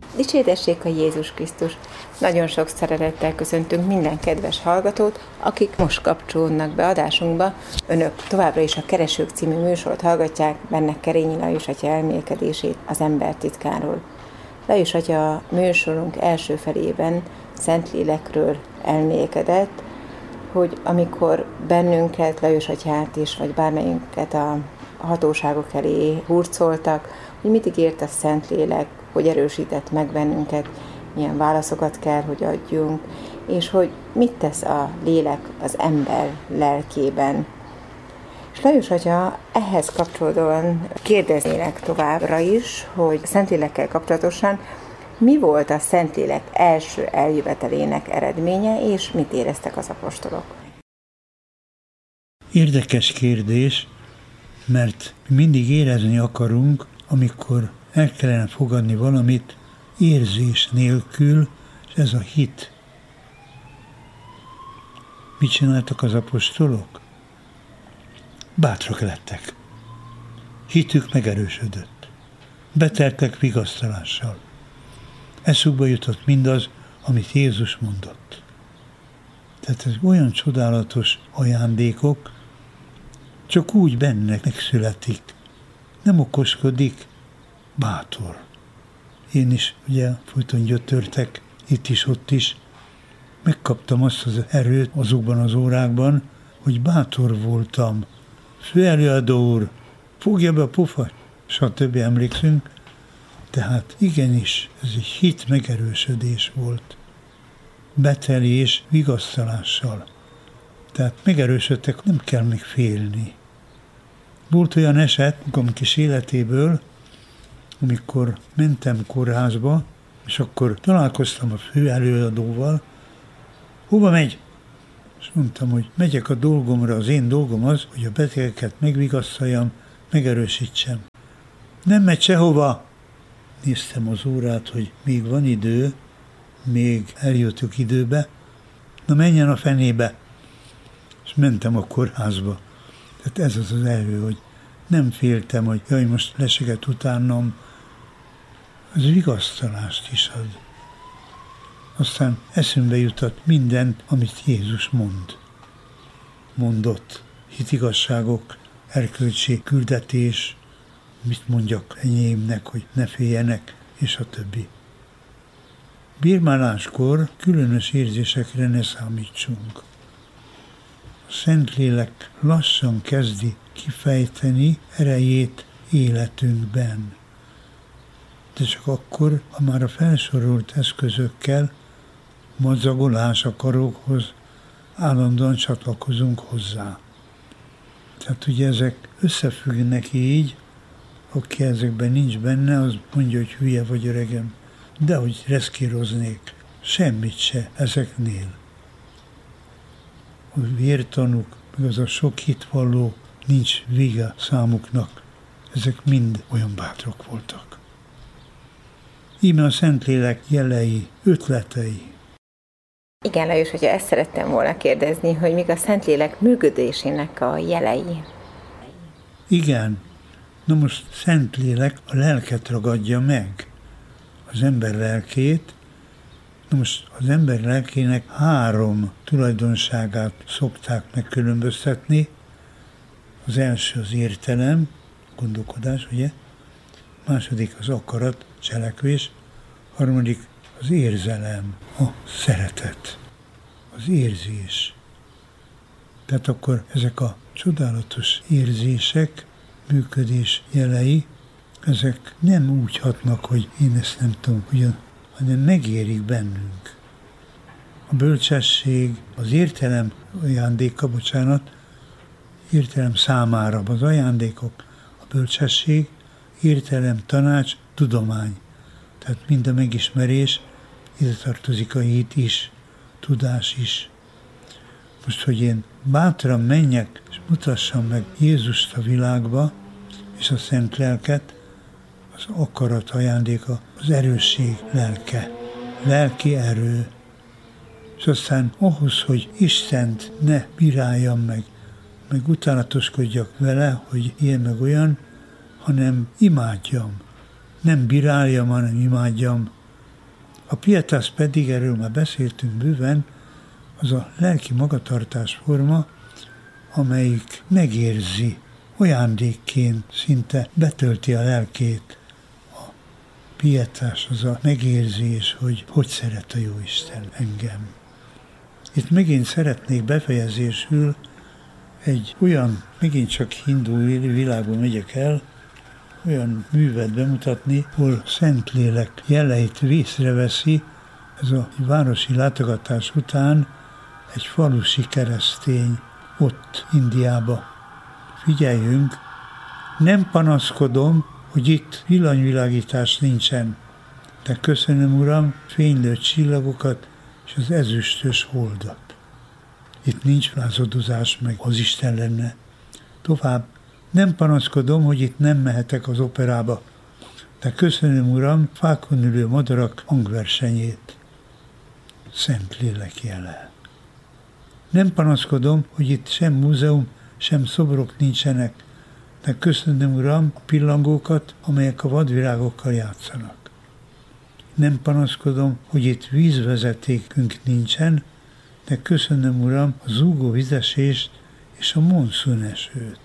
Dicsértessék a Jézus Krisztus! Nagyon sok szeretettel köszöntünk minden kedves hallgatót, akik most kapcsolódnak be adásunkba. Önök továbbra is a Keresők című műsort hallgatják, benne Kerényi Lajos atya elmélkedését az ember titkáról. Lajos atya a műsorunk első felében Szentlélekről elmélkedett, hogy amikor bennünket, Lajos atyát is, vagy bármelyünket a hatóságok elé hurcoltak, hogy mit ígért a Szentlélek, hogy erősített meg bennünket, milyen válaszokat kell, hogy adjunk, és hogy mit tesz a lélek az ember lelkében. És Lajos atya ehhez kapcsolódóan kérdeznélek továbbra is, hogy a Szentlélekkel kapcsolatosan mi volt a Szentlélek első eljövetelének eredménye, és mit éreztek az apostolok? Érdekes kérdés, mert mindig érezni akarunk, amikor el kellene fogadni valamit érzés nélkül, és ez a hit. Mit csináltak az apostolok? Bátrak lettek. Hitük megerősödött. Beteltek vigasztalással. Eszükbe jutott mindaz, amit Jézus mondott. Tehát ez olyan csodálatos ajándékok, csak úgy benne megszületik. Nem okoskodik, bátor. Én is ugye folyton gyötörtek, itt is, ott is. Megkaptam azt az erőt azokban az órákban, hogy bátor voltam. Főelőadó úr, fogja be a pofa, stb. Emlékszünk. Tehát igenis, ez egy hit megerősödés volt. Betelés vigasztalással. Tehát megerősödtek, nem kell még félni. Volt olyan eset, magam kis életéből, amikor mentem kórházba, és akkor találkoztam a főelőadóval. Hova megy? És mondtam, hogy megyek a dolgomra, az én dolgom az, hogy a betegeket megvigasztaljam, megerősítsem. Nem megy sehova! Néztem az órát, hogy még van idő, még eljöttük időbe, na menjen a fenébe! És mentem a kórházba. Tehát ez az erő, hogy nem féltem, hogy jaj, most leseget utánam, az vigasztalást is ad. Aztán eszembe jutott mindent, amit Jézus mondott. Hitigasságok, erkölcsi küldetés, mit mondjak enyémnek, hogy ne féljenek, és a többi. Bírmáláskor különös érzésekre ne számítsunk. A Szentlélek lassan kezdi kifejteni erejét életünkben. De csak akkor, ha már a felsorolt eszközökkel, madzagolás a karokhoz, állandóan csatlakozunk hozzá. Tehát ugye ezek összefüggnek így, aki ezekben nincs benne, az mondja, hogy hülye vagy öregem, de hogy reszkíroznék, semmit se ezeknél. A vértanúk, meg az a sok hitvalló, nincs vége számuknak. Ezek mind olyan bátrak voltak. Íme a Szentlélek jelei, ötletei. Igen, Lajos, hogyha ezt szerettem volna kérdezni, hogy mik a Szentlélek működésének a jelei. Igen. Na most Szentlélek a lelket ragadja meg, az ember lelkét. Na most az ember lelkének 3 tulajdonságát szokták megkülönböztetni. Az első az értelem, gondolkodás, ugye? Második az akarat, cselekvés. Harmadik az érzelem, a szeretet, az érzés. Tehát akkor ezek a csodálatos érzések, működés jelei, ezek nem úgy hatnak, hogy én ezt nem tudom ugyan, hanem megérik bennünk. A bölcsesség, az értelem ajándéka, értelem számára az ajándékok, a bölcsesség, értelem, tanács, tudomány. Tehát mind a megismerés, ide tartozik a hit is, tudás is. Most, hogy én bátran menjek, és mutassam meg Jézust a világba, és a Szent Lelket, az akarat ajándéka, az erősség lelke, lelki erő. És aztán ahhoz, hogy Istent ne bíráljam meg utánatoskodjak vele, hogy ilyen meg olyan, hanem imádjam. Nem bíráljam, hanem imádjam, A pietas pedig, erről már beszéltünk bőven, az a lelki magatartásforma, amelyik megérzi, ajándékként szinte betölti a lelkét. A pietás az a megérzés, hogy szeret a Jóisten engem. Itt megint szeretnék befejezésül egy olyan, megint csak hindu világban megyek el, olyan művet bemutatni, hol Szentlélek jeleit észreveszi, ez a városi látogatás után egy falusi keresztény ott Indiába. Figyeljünk, nem panaszkodom, hogy itt villanyvilágítás nincsen, de köszönöm, Uram, fénylő csillagokat és az ezüstös holdat. Itt nincs lázadozás, meg az Isten lenne. Tovább, nem panaszkodom, hogy itt nem mehetek az operába, de köszönöm, Uram, fákon ülő madarak hangversenyét. Szentlélek jele. Nem panaszkodom, hogy itt sem múzeum, sem szobrok nincsenek, de köszönöm, Uram, a pillangókat, amelyek a vadvirágokkal játszanak. Nem panaszkodom, hogy itt vízvezetékünk nincsen, de köszönöm, Uram, a zúgó vizesést és a monszúnesőt.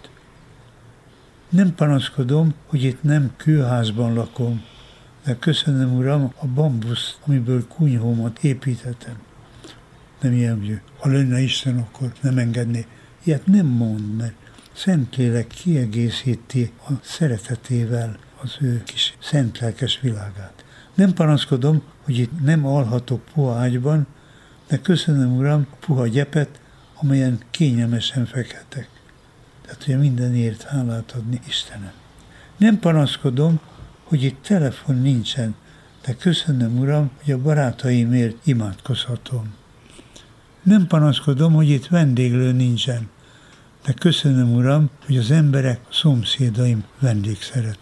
Nem panaszkodom, hogy itt nem kőházban lakom, de köszönöm, Uram, a bambusz, amiből kunyhómat építhetem. Nem ilyen, ha lenne Isten, akkor nem engedné. Ilyet nem mond, mert Szentlélek kiegészíti a szeretetével az ő kis szentlelkes világát. Nem panaszkodom, hogy itt nem alhatok puha ágyban, de köszönöm, Uram, a puha gyepet, amelyen kényelmesen fekhetek. Tehát, hogy mindenért hálát adni Istenem. Nem panaszkodom, hogy itt telefon nincsen, de köszönöm, Uram, hogy a barátaimért imádkozhatom. Nem panaszkodom, hogy itt vendéglő nincsen, de köszönöm, Uram, hogy az emberek, a szomszédaim vendégszeretők.